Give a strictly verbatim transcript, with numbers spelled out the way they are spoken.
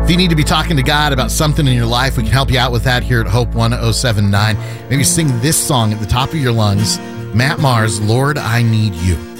If you need to be talking to God about something in your life, we can help you out with that here at Hope one oh seven nine. Maybe sing this song at the top of your lungs. Matt Mars, Lord, I Need You.